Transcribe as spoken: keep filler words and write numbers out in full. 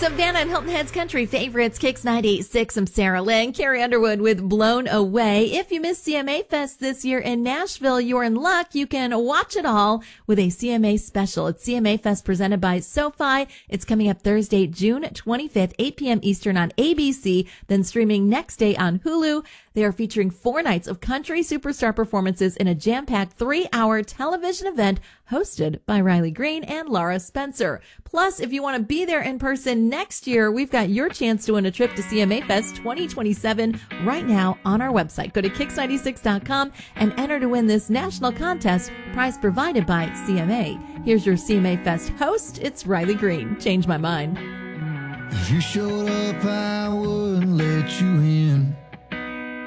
Savannah and Hilton Head's country favorites, Kicks ninety-eight point six. I'm Sarah Lynn. Carrie Underwood with Blown Away. If you missed C M A Fest this year in Nashville, you're in luck. You can watch it all with a C M A special. It's C M A Fest presented by SoFi. It's coming up Thursday, June twenty-fifth, eight p.m. Eastern on A B C, then streaming next day on Hulu. They are featuring four nights of country superstar performances in a jam-packed three-hour television event hosted by Riley Green and Laura Spencer. Plus, if you want to be there in person next year, we've got your chance to win a trip to C M A Fest twenty twenty-seven right now on our website. Go to kicks ninety-six dot com and enter to win this national contest, prize provided by C M A. Here's your C M A Fest host. It's Riley Green. Change my mind. If you showed up, I wouldn't let you in.